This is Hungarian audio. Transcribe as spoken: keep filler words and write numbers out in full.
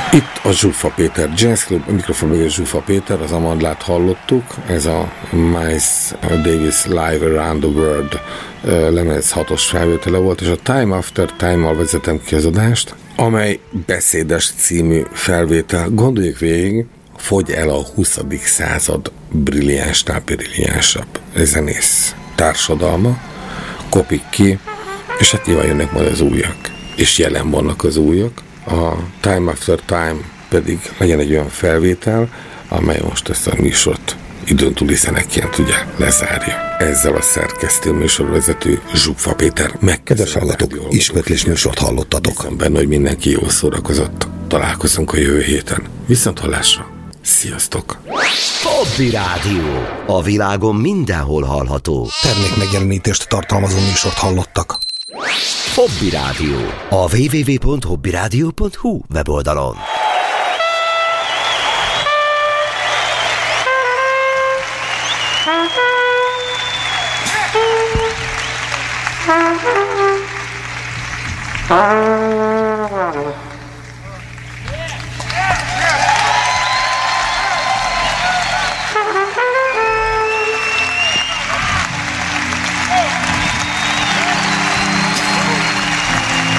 Itt a Zsuffa Péter Jazz Club, a mikrofon mögött Zsuffa Péter, az Amandlát hallottuk, ez a Miles Davis Live Around the World lemez hatos felvétele volt, és a Time After Time-mal vezetem ki az adást, amely beszédes című felvétel. Gondoljuk végig, fogy el a huszadik század brilliánsnál brilliánsabb zenész társadalma, kopik ki, és hát nyilván jönnek majd az újak, és jelen vannak az újak. A Time After Time pedig legyen egy olyan felvétel, amely most ezt a műsort időn túli zeneként ugye lezárja. Ezzel a szerkesztő műsorvezető Zsuffa Péter meg. Kedves hallgatók, ismétlés műsort hallottatok. Hiszem benne, hogy mindenki jól szórakozott. Találkozunk a jövő héten. Viszonthallásra. Sziasztok! Hobby Rádió. A világon mindenhol hallható. Termék megjelenítést tartalmazó műsort hallottak. Hobby Rádió. A double-u double-u double-u pont hobby rádió pont hu weboldalon. Ah